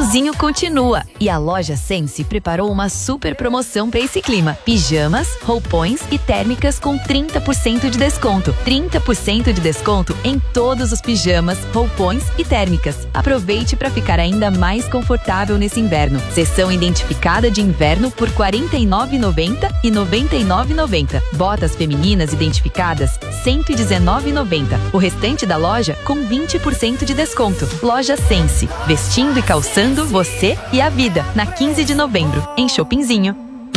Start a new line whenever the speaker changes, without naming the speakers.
friozinho continua e a loja Sense preparou uma super promoção para esse clima. Pijamas, roupões e térmicas com 30% de desconto. 30% de desconto em todos os pijamas, roupões e térmicas. Aproveite para ficar ainda mais confortável nesse inverno. Seção identificada de inverno por R$ 49,90 e R$ 99,90. Botas femininas identificadas R$ 119,90. O restante da loja com 20% de desconto. Loja Sense, vestindo e calçando você e a vida, na 15 de novembro, em Shoppingzinho.